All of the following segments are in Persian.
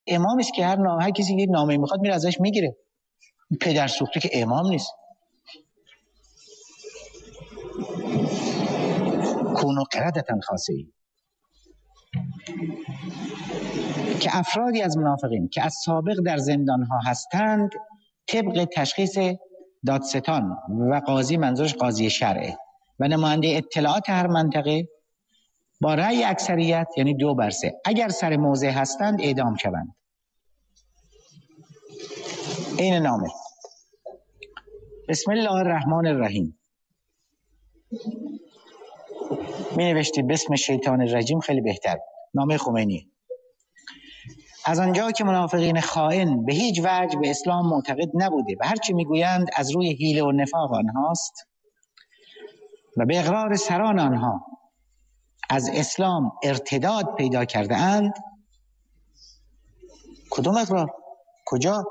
امام است که هر کسی که نامه میخواد میره ازش میگیره. پدر سوخته که امام نیست. کونو قردتن خاصه ای که افرادی از منافقین که از سابق در زندانها هستند طبق تشخیص دادستان و قاضی، منظورش قاضی شرعه، و نماینده اطلاعات هر منطقه با رأی اکثریت یعنی 2/3 اگر سر موضع هستند اعدام شوند. این نامه. بسم الله الرحمن الرحیم. می نوشتی بسم شیطان الرجیم خیلی بهتر. نامه خمینی. از آنجا که منافقین خائن به هیچ وجه به اسلام معتقد نبوده و هرچی میگویند از روی حیله و نفاق آنهاست و به اقرار سران آنها از اسلام ارتداد پیدا کرده اند. کدوم اقرار؟ کجا؟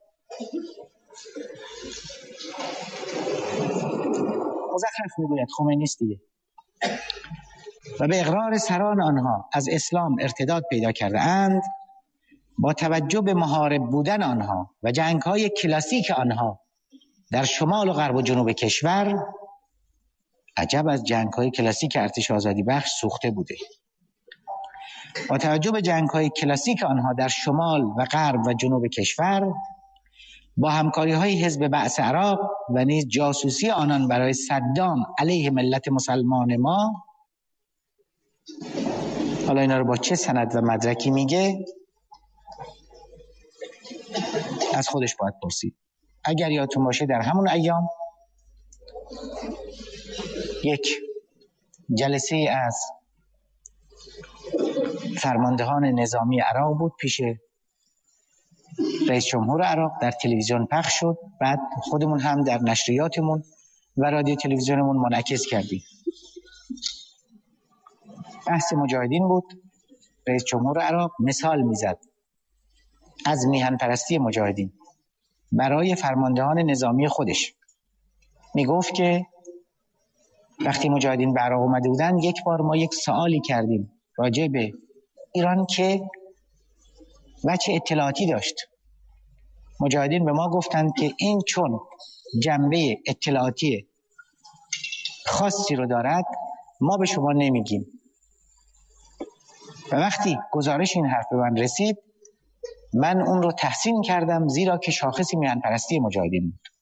مزخرف میگوید، خمینی است دیگه. و به اقرار سران آنها از اسلام ارتداد پیدا کرده اند با توجه به محارب بودن آنها و جنگ‌های کلاسیک آنها در شمال و غرب و جنوب کشور. عجب از جنگ‌های کلاسیک ارتش آزادی بخش سوخته بوده. با توجه به جنگ‌های کلاسیک آنها در شمال و غرب و جنوب کشور، با همکاری‌های حزب بعث عراق و نیز جاسوسی آنان برای صدام علیه ملت مسلمان ما. حالا اینا رو با چه سند و مدرکی میگه از خودش باید پرسید. اگر یادتون باشه در همون ایام یک جلسه از فرماندهان نظامی عراق بود پیش رئیس جمهور عراق، در تلویزیون پخش شد. بعد خودمون هم در نشریاتمون و رادیو تلویزیونمون منعکس کردیم. بحث مجاهدین بود. رئیس جمهور عراق مثال میزد از میهن پرستی مجاهدین برای فرماندهان نظامی خودش. میگفت که وقتی مجاهدین به عراق اومده بودن، یک بار ما یک سوالی کردیم راجع به ایران که وجه اطلاعاتی داشت. مجاهدین به ما گفتند که این چون جنبه اطلاعاتی خاصی رو دارد ما به شما نمیگیم. و وقتی گزارش این حرف به من رسید، من اون رو تحسین کردم، زیرا که شاخصی میهن پرستی مجاهدین بود.